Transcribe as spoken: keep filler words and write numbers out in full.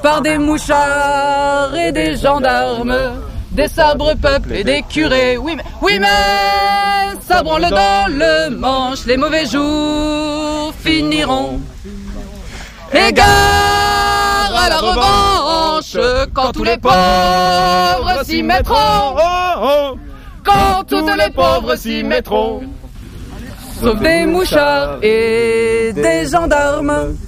par des mouchards et des gendarmes, des sabres peuples et des curés. Oui mais, oui mais, ça branle dans le manche, les mauvais jours finiront. Et gare à la revanche, quand tous les pauvres s'y mettront. Quand toutes les pauvres s'y mettront. Sauf des mouchards et des gendarmes,